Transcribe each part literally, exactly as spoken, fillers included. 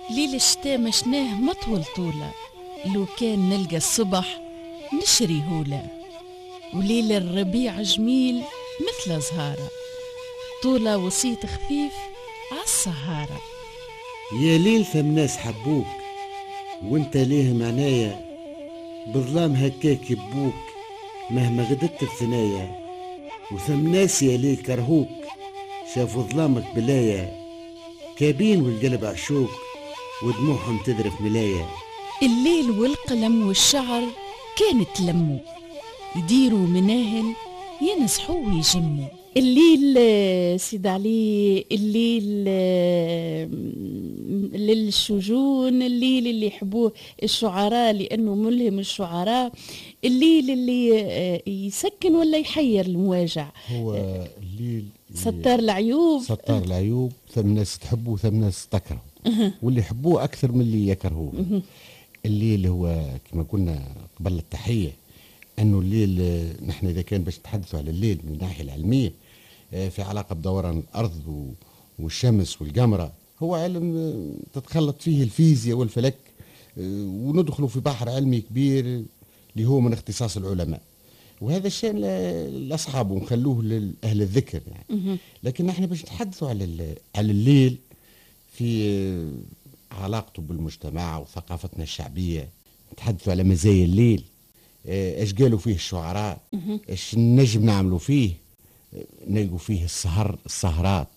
ليل الشتا مشناه مطول طولة، لو كان نلقى الصبح نشري هولة. وليل الربيع جميل مثل زهارة، طولة وصيت خفيف عالسهارة. يا ليل ثم ناس حبوك وانت ليه معنايا، بظلام هكاك يبوك مهما غدت بثنايا. وثم ناس يا ليل كرهوك شافوا ظلامك بلايا، كابين والقلب عشوك ودموعهم تذرف ملايا. الليل والقلم والشعر كانت لموا، يديروا مناهل ينصحوا ويجموا. الليل سيد علي، الليل للشجون، الليل اللي يحبوه الشعراء لأنه ملهم الشعراء، الليل اللي يسكن ولا يحير المواجع. هو الليل ستار العيوب، ستار العيوب. ثم ناس تحبوه وثم ناس تكرهه، واللي يحبوه أكثر من اللي يكرهوه. الليل هو كما قلنا قبل التحية أنه الليل، نحن إذا كان باش نتحدثوا على الليل من الناحية العلمية في علاقة بدوران الأرض والشمس والقمرة، هو علم تتخلط فيه الفيزياء والفلك، وندخلوا في بحر علمي كبير اللي هو من اختصاص العلماء، وهذا الشيء لأصحابه ونخلوه لأهل الذكر يعني. لكن نحن باش نتحدثوا على على الليل في علاقته بالمجتمع وثقافتنا الشعبية، نتحدثوا على مزايا الليل، ايش قالوا فيه الشعراء، ايش نجم نعملوا فيه. نلقوا فيه السهر، السهرات،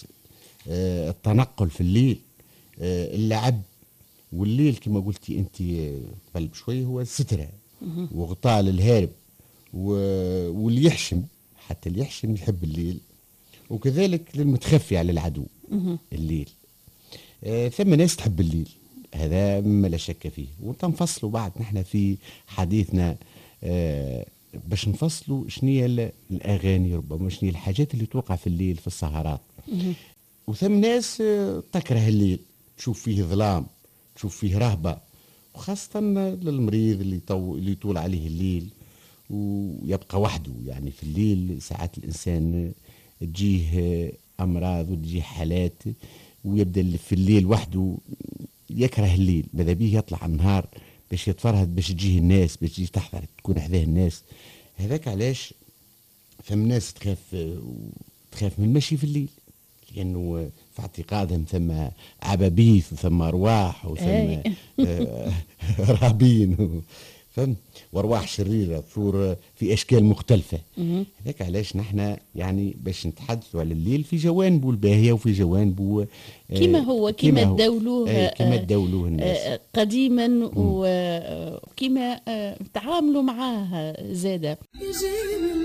التنقل في الليل، اللعب. والليل كما قلتي انت قبل شوي هو السترة وغطاء للهارب، واللي يحشم، حتى اللي يحشم يحب الليل، وكذلك للمتخفي على العدو الليل. ثم ناس تحب الليل، هذا ما لا شك فيه. وتنفصلوا بعد نحن في حديثنا باش نفصلوا شنية الأغاني، ربما شنية الحاجات اللي توقع في الليل في السهرات. وثم ناس تكره الليل، تشوف فيه ظلام، تشوف فيه رهبة، وخاصة للمريض اللي, طو... اللي يطول عليه الليل ويبقى وحده. يعني في الليل ساعات الإنسان تجيه أمراض وتجيه حالات، ويبدأ في الليل وحده يكره الليل، ماذا بيه يطلع النهار باش يتفرهد، باش تجيه الناس، باش تجي تحضر تكون حذاه الناس. هذاك علاش ثم ناس تخاف تخاف من المشي في الليل، لأنه في اعتقادهم ثم عبابيث وثم أرواح وثم رهابين فهم، وارواح شريره ثور في اشكال مختلفه. هذاك علاش نحن يعني باش نتحدثوا على الليل في جوانبه الباهيه وفي جوانبه كما هو كما تداولوه كما تداولوه الناس قديما، وكما تعاملوا معاه زاده.